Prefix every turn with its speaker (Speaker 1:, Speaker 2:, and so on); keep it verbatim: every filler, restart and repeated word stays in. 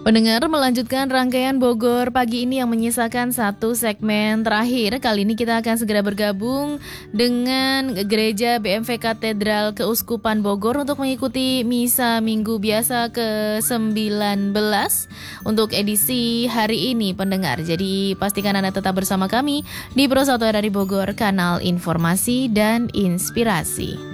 Speaker 1: Pendengar, melanjutkan rangkaian Bogor pagi ini yang menyisakan satu segmen terakhir. Kali ini kita akan segera bergabung dengan Gereja B M V Katedral Keuskupan Bogor untuk mengikuti Misa Minggu Biasa ke sembilan belas untuk edisi hari ini, pendengar. Jadi pastikan Anda tetap bersama kami di Pro satu R R I Bogor, kanal informasi dan inspirasi.